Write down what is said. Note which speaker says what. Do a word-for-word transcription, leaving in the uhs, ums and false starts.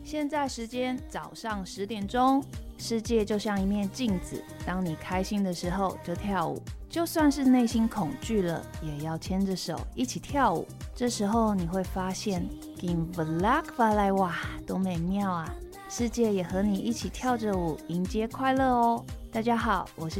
Speaker 1: 现在时间早上十点钟，世界就像一面镜子，当你开心的时候就跳舞，就算是内心恐惧了，也要牵着手一起跳舞。这时候你会发现 Gin Vlog 发来哇，多美妙啊！世界也和你一起跳着舞，迎接快乐哦。大家好，我是